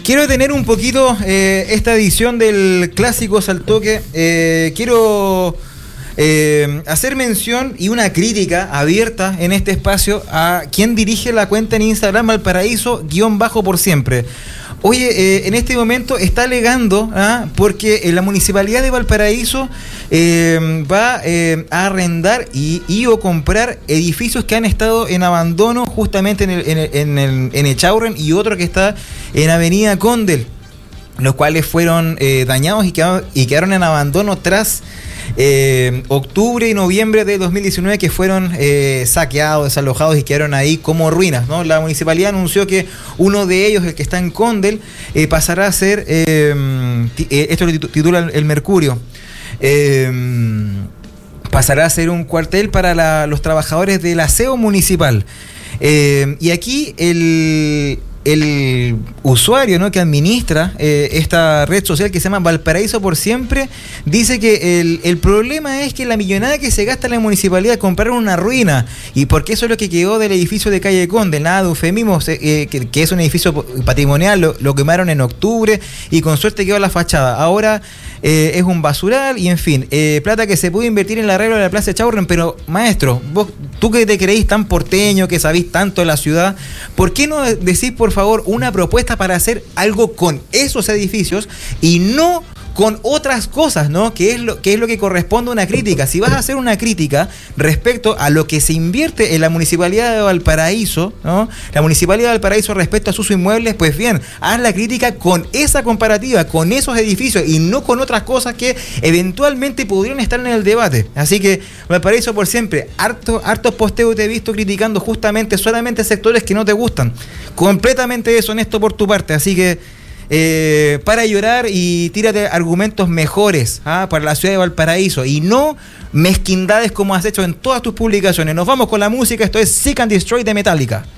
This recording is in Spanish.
Quiero detener un poquito esta edición del Clásicos al Toque. Quiero hacer mención y una crítica abierta en este espacio a quien dirige la cuenta en Instagram Valparaíso_por siempre. Oye, en este momento está alegando porque la Municipalidad de Valparaíso va a arrendar y o comprar edificios que han estado en abandono justamente en Echaurren y otro que está en Avenida Condel, los cuales fueron dañados y quedaron en abandono tras octubre y noviembre de 2019, que fueron saqueados, desalojados y quedaron ahí como ruinas, ¿no? La municipalidad anunció que uno de ellos, el que está en Condel, pasará a ser, esto lo titula el Mercurio, pasará a ser un cuartel para los trabajadores del aseo municipal. Y aquí el usuario, ¿no?, que administra esta red social que se llama Valparaíso por Siempre, dice que el problema es que la millonada que se gasta en la municipalidad es comprar una ruina, y porque eso es lo que quedó del edificio de Calle Conde, nada de eufemismo, que es un edificio patrimonial, lo quemaron en octubre y con suerte quedó la fachada. Ahora es un basural y en fin, plata que se pudo invertir en el arreglo de la Plaza Echaurren. Pero maestro, tú que te creéis tan porteño, que sabéis tanto de la ciudad, ¿por qué no decís por favor una propuesta para hacer algo con esos edificios y no con otras cosas, ¿no? Que es lo que corresponde a una crítica. Si vas a hacer una crítica respecto a lo que se invierte en la Municipalidad de Valparaíso, ¿no?, la Municipalidad de Valparaíso respecto a sus inmuebles, pues bien, haz la crítica con esa comparativa, con esos edificios y no con otras cosas que eventualmente podrían estar en el debate. Así que Valparaíso por Siempre, hartos posteos te he visto criticando justamente solamente sectores que no te gustan. Completamente deshonesto por tu parte, así que para llorar y tírate argumentos mejores para la ciudad de Valparaíso y no mezquindades como has hecho en todas tus publicaciones. Nos vamos con la música. Esto es Seek and Destroy de Metallica.